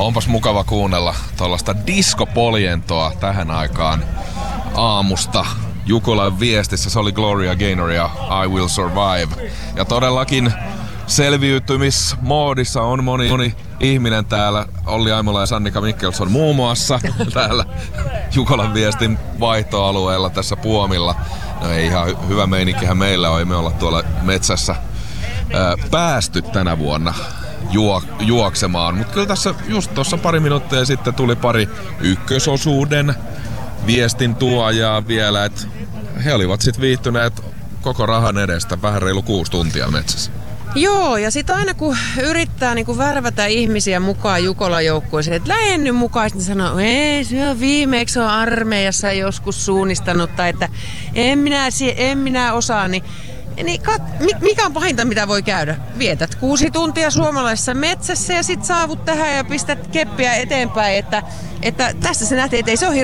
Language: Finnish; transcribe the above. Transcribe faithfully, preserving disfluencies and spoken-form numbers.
Onpas mukava kuunnella tuollaista diskopoljentoa tähän aikaan aamusta. Jukolan viestissä se oli Gloria Gaynor ja I Will Survive. Ja todellakin selviytymismoodissa on moni, moni ihminen täällä. Olli Aimola ja Sannika Mikkelson muun muassa täällä Jukolan viestin vaihtoalueella tässä Puomilla. No ei ihan hy- hyvä meininkihän meillä on. Ei me olla tuolla metsässä ää, päästy tänä vuonna juo, juoksemaan. Mutta kyllä tässä just tuossa pari minuuttia sitten tuli pari ykkösosuuden viestin tuojaa vielä, että he olivat sitten viihtyneet koko rahan edestä vähän reilu kuusi tuntia metsässä. Joo, ja sitten aina kun yrittää niin kun värvätä ihmisiä mukaan Jukolan joukkueeseen, että lähden nyt mukaan, sitten sanoo, ei, se on viimeksi on armeijassa joskus suunnistanut, tai että en minä, en minä osaa, niin, niin kat, mikä on pahinta, mitä voi käydä? Vietät kuusi tuntia suomalaisessa metsässä ja sitten saavut tähän ja pistät keppiä eteenpäin, että, että tässä se nähtiin, että ei se ole